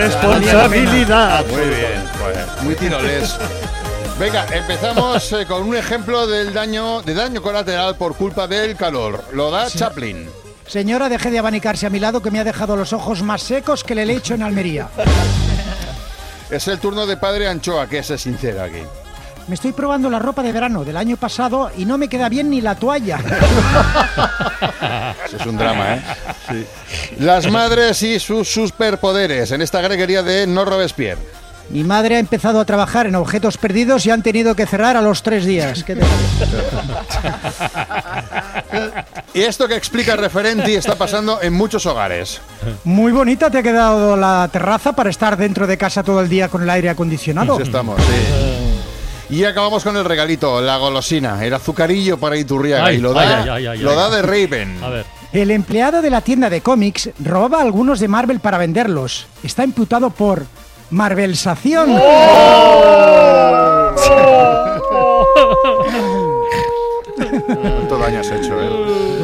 responsabilidad. Muy bien, pues, muy tiroles. Venga, empezamos con un ejemplo de daño colateral por culpa del calor. Lo da Chaplin. Señora, deje de abanicarse a mi lado, que me ha dejado los ojos más secos que el helecho en Almería. Es el turno de Padre Anchoa, que es sincero aquí. Me estoy probando la ropa de verano del año pasado y no me queda bien ni la toalla. Eso es un drama, ¿eh? Sí. Las madres y sus superpoderes en esta greguería de No Robespierre. Mi madre ha empezado a trabajar en objetos perdidos y han tenido que cerrar a los 3 días. ¿Qué te parece? Y esto que explica el referente está pasando en muchos hogares. Muy bonita te ha quedado la terraza para estar dentro de casa todo el día con el aire acondicionado. Sí estamos, sí. Y acabamos con el regalito, la golosina, el azucarillo para Iturriaga. Y lo da de Raven. A ver. El empleado de la tienda de cómics robaba algunos de Marvel para venderlos. Está imputado por Marvelsación. Todo daño has hecho, ¿eh?